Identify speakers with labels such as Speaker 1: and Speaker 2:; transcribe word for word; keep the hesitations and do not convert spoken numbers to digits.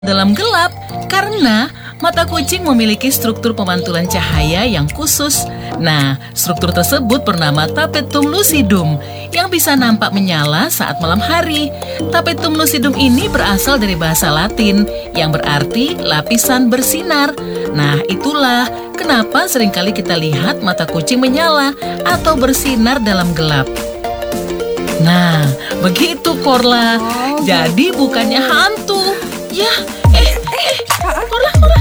Speaker 1: dalam gelap karena mata kucing memiliki struktur pemantulan cahaya yang khusus. Nah, struktur tersebut bernama tapetum lucidum yang bisa nampak menyala saat malam hari. Tapetum lucidum ini berasal dari bahasa Latin yang berarti lapisan bersinar. Nah, itulah kenapa seringkali kita lihat mata kucing menyala atau bersinar dalam gelap. Nah, begitu Korla. Jadi bukannya hantu. Ya, eh, eh, Korla, Korla.